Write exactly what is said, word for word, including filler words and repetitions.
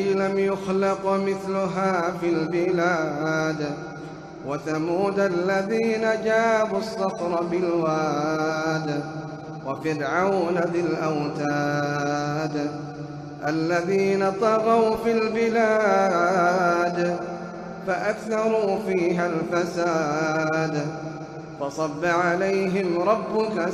لم يخلق مثلها في البلاد وثمود الذين جابوا الصخر بالواد وفرعون ذي الأوتاد الذين طغوا في البلاد فأكثروا فيها الفساد فصب عليهم ربك